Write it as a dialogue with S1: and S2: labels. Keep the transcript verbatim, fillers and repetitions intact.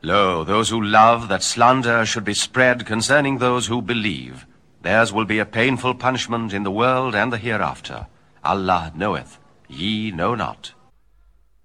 S1: Lo, those who love that slander should be spread concerning those who believe, theirs will be a painful punishment in the world and the hereafter. Allah knoweth, ye know not.